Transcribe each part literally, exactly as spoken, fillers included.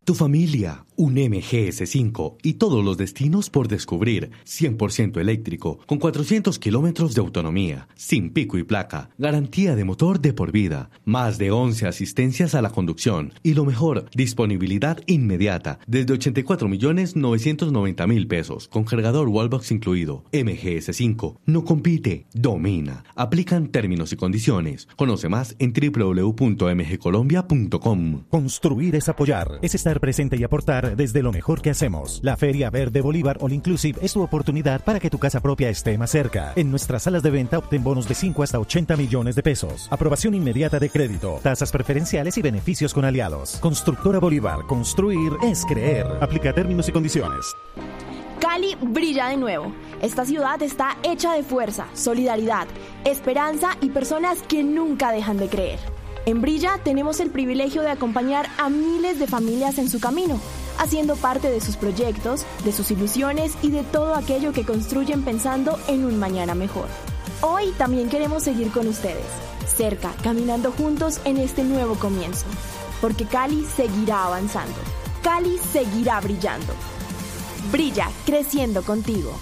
tu familia, un M G S cinco y todos los destinos por descubrir. cien por ciento eléctrico, con cuatrocientos kilómetros de autonomía, sin pico y placa, garantía de motor de por vida, más de once asistencias a la conducción y lo mejor, disponibilidad inmediata, desde ochenta y cuatro millones novecientos noventa mil pesos, con cargador Wallbox incluido. M G S cinco no compite, domina. Aplican términos y condiciones. Conoce más en doble u doble u doble u punto m g colombia punto com. Construir es apoyar, es estar presente y aportar desde lo mejor que hacemos. La Feria Verde Bolívar All Inclusive es tu oportunidad para que tu casa propia esté más cerca. En nuestras salas de venta obtén bonos de cinco hasta ochenta millones de pesos. Aprobación inmediata de crédito, tasas preferenciales y beneficios con aliados. Constructora Bolívar, construir es creer. Aplica términos y condiciones. Cali brilla de nuevo. Esta ciudad está hecha de fuerza, solidaridad, esperanza y personas que nunca dejan de creer. En Brilla tenemos el privilegio de acompañar a miles de familias en su camino, haciendo parte de sus proyectos, de sus ilusiones y de todo aquello que construyen pensando en un mañana mejor. Hoy también queremos seguir con ustedes, cerca, caminando juntos en este nuevo comienzo, porque Cali seguirá avanzando, Cali seguirá brillando. Brilla, creciendo contigo.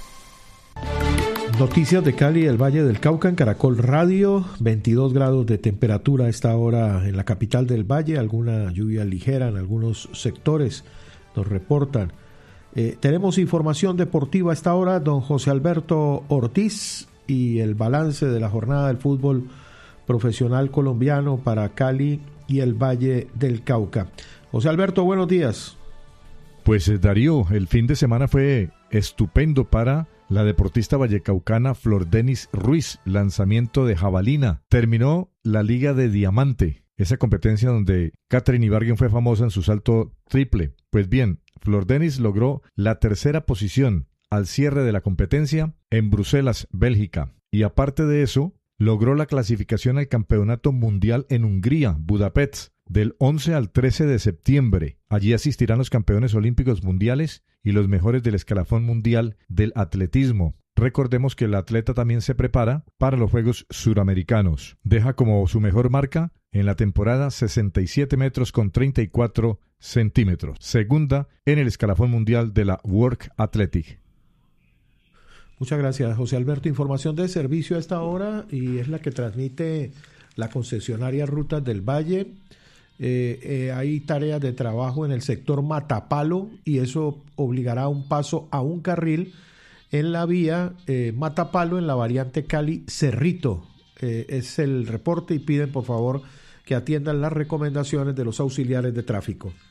Noticias de Cali y el Valle del Cauca en Caracol Radio. veintidós grados de temperatura a esta hora en la capital del Valle. Alguna lluvia ligera en algunos sectores, nos reportan. Eh, tenemos información deportiva a esta hora. Don José Alberto Ortiz y el balance de la jornada del fútbol profesional colombiano para Cali y el Valle del Cauca. José Alberto, buenos días. Pues Darío, el fin de semana fue estupendo para la deportista vallecaucana Flor Denis Ruiz, lanzamiento de jabalina. Terminó la Liga de Diamante, esa competencia donde Katherine Ibargüen fue famosa en su salto triple. Pues bien, Flor Denis logró la tercera posición al cierre de la competencia en Bruselas, Bélgica. Y aparte de eso, logró la clasificación al Campeonato Mundial en Hungría, Budapest, del once al trece de septiembre. Allí asistirán los campeones olímpicos mundiales y los mejores del escalafón mundial del atletismo. Recordemos que el atleta también se prepara para los Juegos Suramericanos. Deja como su mejor marca en la temporada sesenta y siete metros con treinta y cuatro centímetros. Segunda en el escalafón mundial de la World Athletic. Muchas gracias, José Alberto. Información de servicio a esta hora y es la que transmite la concesionaria Rutas del Valle. Eh, eh, hay tareas de trabajo en el sector Matapalo y eso obligará a un paso a un carril en la vía eh, Matapalo en la variante Cali-Cerrito. Eh, es el reporte y piden por favor que atiendan las recomendaciones de los auxiliares de tráfico.